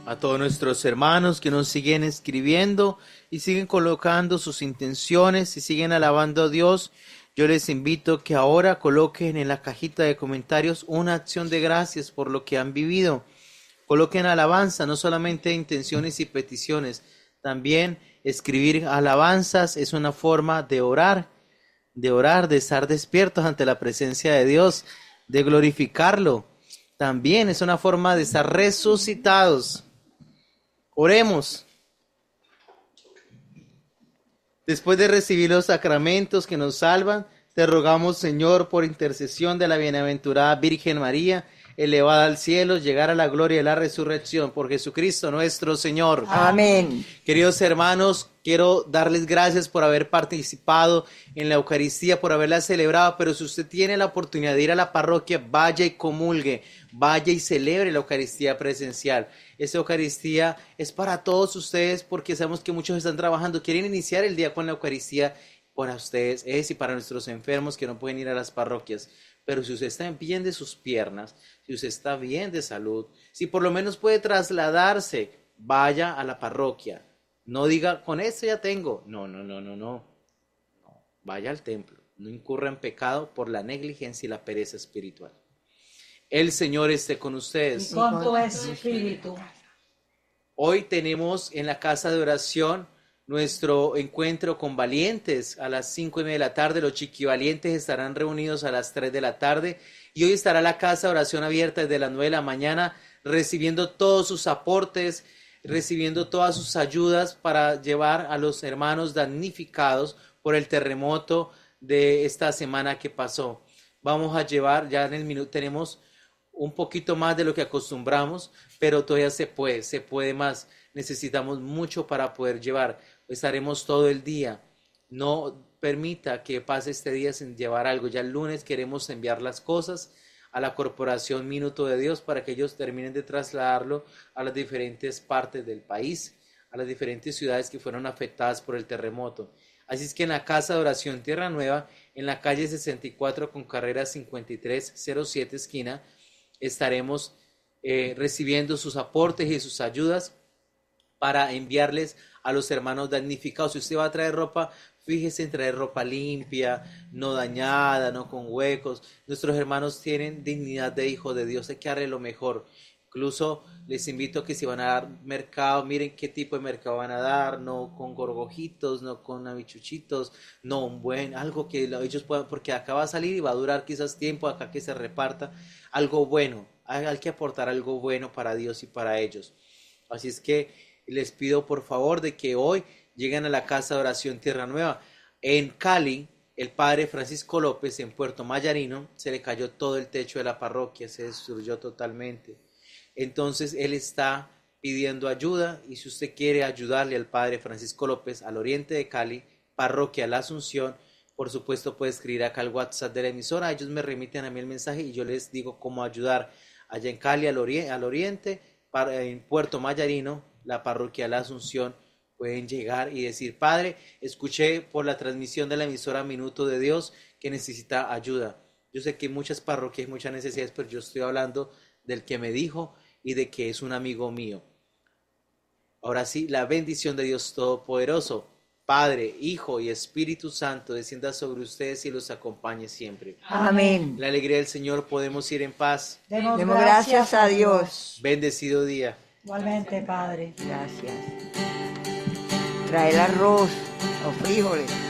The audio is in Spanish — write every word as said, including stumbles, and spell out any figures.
A todos nuestros hermanos que nos siguen escribiendo y siguen colocando sus intenciones y siguen alabando a Dios, yo les invito que ahora coloquen en la cajita de comentarios una acción de gracias por lo que han vivido. Coloquen alabanza, no solamente intenciones y peticiones, también escribir alabanzas es una forma de orar, de orar, de estar despiertos ante la presencia de Dios, de glorificarlo. También es una forma de estar resucitados. Oremos. Después de recibir los sacramentos que nos salvan, te rogamos, Señor, por intercesión de la bienaventurada Virgen María, elevada al cielo, llegar a la gloria de la resurrección por Jesucristo nuestro Señor. Amén. Queridos hermanos, quiero darles gracias por haber participado en la Eucaristía, por haberla celebrado, pero si usted tiene la oportunidad de ir a la parroquia, vaya y comulgue, vaya y celebre la Eucaristía presencial. Esta Eucaristía es para todos ustedes porque sabemos que muchos están trabajando, quieren iniciar el día con la Eucaristía. Para ustedes es y para nuestros enfermos que no pueden ir a las parroquias. Pero si usted está bien de sus piernas, si usted está bien de salud, si por lo menos puede trasladarse, vaya a la parroquia. No diga, con esto ya tengo. No, no, no, no, no. no. Vaya al templo. No incurra en pecado por la negligencia y la pereza espiritual. El Señor esté con ustedes. Y con tu espíritu. Hoy tenemos en la casa de oración nuestro encuentro con valientes a las cinco y media de la tarde. Los chiquivalientes estarán reunidos a las tres de la tarde. Y hoy estará la casa de oración abierta desde las nueve de la mañana, recibiendo todos sus aportes, recibiendo todas sus ayudas para llevar a los hermanos damnificados por el terremoto de esta semana que pasó. Vamos a llevar, ya en el minuto tenemos un poquito más de lo que acostumbramos, pero todavía se puede, se puede más. Necesitamos mucho para poder llevar. Estaremos todo el día. No permita que pase este día sin llevar algo. Ya el lunes queremos enviar las cosas a la Corporación Minuto de Dios para que ellos terminen de trasladarlo a las diferentes partes del país, a las diferentes ciudades que fueron afectadas por el terremoto. Así es que en la Casa de Oración Tierra Nueva, en la calle sesenta y cuatro con carrera cincuenta y tres cero siete esquina, estaremos eh, recibiendo sus aportes y sus ayudas para enviarles a los hermanos damnificados. Si usted va a traer ropa, fíjese en traer ropa limpia, no dañada, no con huecos. Nuestros hermanos tienen dignidad de hijo de Dios, hay que darle lo mejor. Incluso les invito a que si van a dar mercado, miren qué tipo de mercado van a dar, no con gorgojitos, no con abichuchitos, no un buen, algo que ellos puedan, porque acá va a salir y va a durar quizás tiempo, acá que se reparta, algo bueno, hay, hay que aportar algo bueno para Dios y para ellos. Así es que les pido por favor de que hoy lleguen a la Casa de Oración Tierra Nueva. En Cali, el padre Francisco López, en Puerto Mayarino, se le cayó todo el techo de la parroquia, se destruyó totalmente. Entonces él está pidiendo ayuda y si usted quiere ayudarle al padre Francisco López al oriente de Cali, parroquia La Asunción, por supuesto puede escribir acá al WhatsApp de la emisora, ellos me remiten a mí el mensaje y yo les digo cómo ayudar. Allá en Cali al, ori- al oriente, para, en Puerto Mayarino, la parroquia La Asunción, pueden llegar y decir, padre, escuché por la transmisión de la emisora Minuto de Dios que necesita ayuda. Yo sé que hay muchas parroquias, muchas necesidades, pero yo estoy hablando del que me dijo y de que es un amigo mío. Ahora sí, la bendición de Dios Todopoderoso, Padre, Hijo y Espíritu Santo, descienda sobre ustedes y los acompañe siempre. Amén. La alegría del Señor, podemos ir en paz. Demos, Demos gracias a Dios. Bendecido día. Igualmente, Padre. Gracias. Trae el arroz, los frijoles.